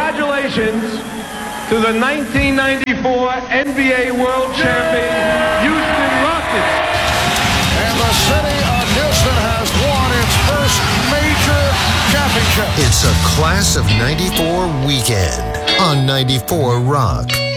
Congratulations to the 1994 NBA World Champion Houston Rockets. And the city of Houston has won its first major championship. It's a Class of 94 weekend on 94 Rock.